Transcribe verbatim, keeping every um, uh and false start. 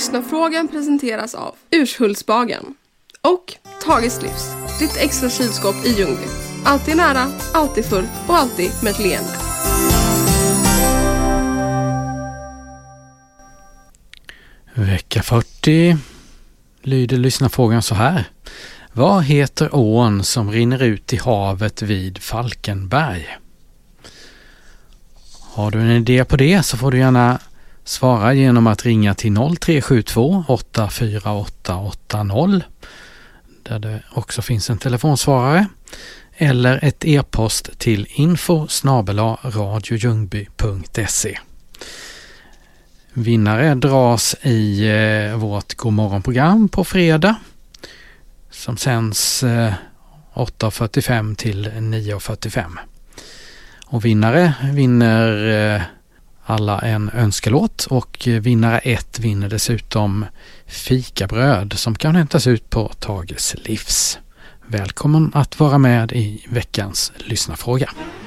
Lyssnarfrågan presenteras av Urshultsbagen och Tages Livs, ditt extra kylskåp i Ljungby. Alltid nära, alltid fullt och alltid med ett leende. Vecka fyrtio lyder lyssnarfrågan så här. Vad heter ån som rinner ut i havet vid Falkenberg? Har du en idé på det så får du gärna svara genom att ringa till noll tre sju två åtta fyra åtta åtta noll där det också finns en telefonsvarare, eller ett e-post till info snabel-a radiojungby punkt se. Vinnare dras i eh, vårt Godmorgonprogram på fredag som sänds eh, åtta fyrtiofem till nio fyrtiofem. Och vinnare vinner eh, alla en önskelåt och vinnare ett vinner dessutom fikabröd som kan hämtas ut på Tages Livs. Välkommen att vara med i veckans lyssnarfråga.